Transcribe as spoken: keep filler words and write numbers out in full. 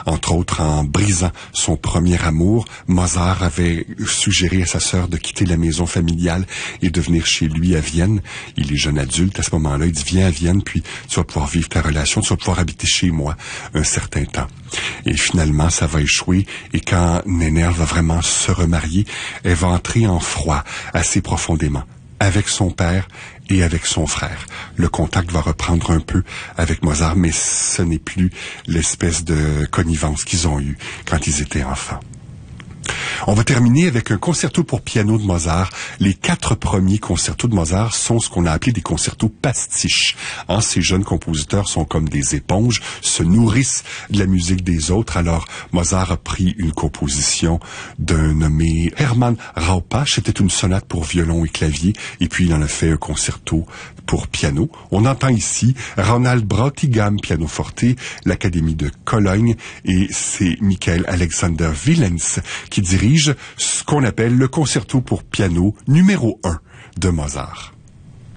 Entre autres, en brisant son premier amour, Mozart avait suggéré à sa sœur de quitter la maison familiale et de venir chez lui à Vienne. Il est jeune adulte à ce moment-là. Il dit, viens à Vienne, puis tu vas pouvoir vivre ta relation, tu vas pouvoir habiter chez moi un certain temps. Et finalement, ça va échouer. Et quand Nenner va vraiment se remarier, elle va entrer en froid assez profondément avec son père et avec son frère. Le contact va reprendre un peu avec Mozart, mais ce n'est plus l'espèce de connivence qu'ils ont eue quand ils étaient enfants. On va terminer avec un concerto pour piano de Mozart. Les quatre premiers concertos de Mozart sont ce qu'on a appelé des concertos pastiches. Hein, ces jeunes compositeurs sont comme des éponges, se nourrissent de la musique des autres. Alors, Mozart a pris une composition d'un nommé Hermann Raupach. C'était une sonate pour violon et clavier. Et puis, il en a fait un concerto pour piano. On entend ici Ronald Bräutigam, pianoforte, l'Académie de Cologne, et c'est Michael Alexander Willens qui dirige ce qu'on appelle le concerto pour piano numéro un de Mozart.